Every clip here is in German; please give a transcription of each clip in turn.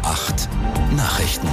8 Nachrichten.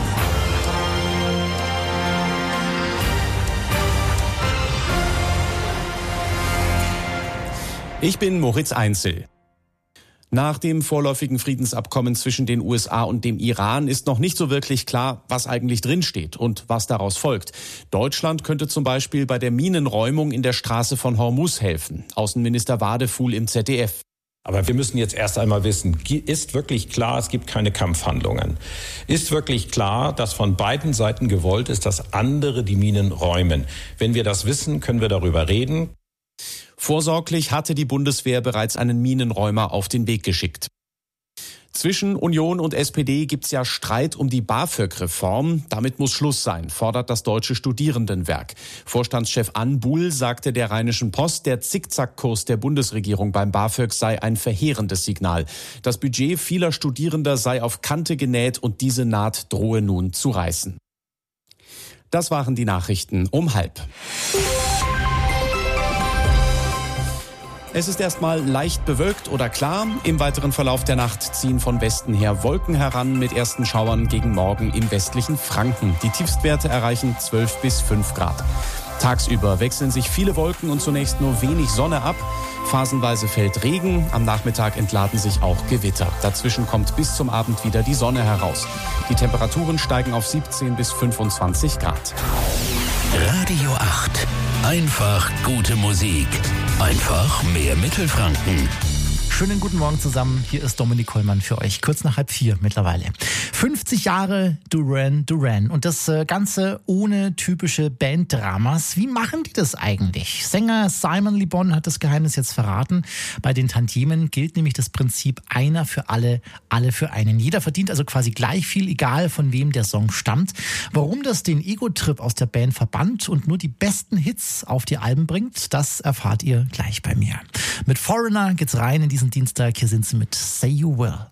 Ich bin Moritz Einzel. Nach dem vorläufigen Friedensabkommen zwischen den USA und dem Iran ist noch nicht so wirklich klar, was eigentlich drinsteht und was daraus folgt. Deutschland könnte zum Beispiel bei der Minenräumung in der Straße von Hormuz helfen. Außenminister Wadefuhl im ZDF. Aber wir müssen jetzt erst einmal wissen, ist wirklich klar, es gibt keine Kampfhandlungen? Ist wirklich klar, dass von beiden Seiten gewollt ist, dass andere die Minen räumen? Wenn wir das wissen, können wir darüber reden. Vorsorglich hatte die Bundeswehr bereits einen Minenräumer auf den Weg geschickt. Zwischen Union und SPD gibt's ja Streit um die BAföG-Reform. Damit muss Schluss sein, fordert das Deutsche Studierendenwerk. Vorstandschef Ann Buhl sagte der Rheinischen Post, der Zickzackkurs der Bundesregierung beim BAföG sei ein verheerendes Signal. Das Budget vieler Studierender sei auf Kante genäht und diese Naht drohe nun zu reißen. Das waren die Nachrichten um 12:30. Es ist erstmal leicht bewölkt oder klar. Im weiteren Verlauf der Nacht ziehen von Westen her Wolken heran mit ersten Schauern gegen Morgen im westlichen Franken. Die Tiefstwerte erreichen 12 bis 5 Grad. Tagsüber wechseln sich viele Wolken und zunächst nur wenig Sonne ab. Phasenweise fällt Regen, am Nachmittag entladen sich auch Gewitter. Dazwischen kommt bis zum Abend wieder die Sonne heraus. Die Temperaturen steigen auf 17 bis 25 Grad. Radio 8. Einfach gute Musik. Einfach mehr Mittelfranken. Schönen guten Morgen zusammen. Hier ist Dominik Kollmann für euch. Kurz nach 3:30 mittlerweile. 50 Jahre Duran Duran. Und das Ganze ohne typische Banddramas. Wie machen die das eigentlich? Sänger Simon Le Bon hat das Geheimnis jetzt verraten. Bei den Tantiemen gilt nämlich das Prinzip einer für alle, alle für einen. Jeder verdient also quasi gleich viel, egal von wem der Song stammt. Warum das den Ego-Trip aus der Band verbannt und nur die besten Hits auf die Alben bringt, das erfahrt ihr gleich bei mir. Mit Foreigner geht's rein in diesen Dienstag. Hier sind sie mit Say You Will.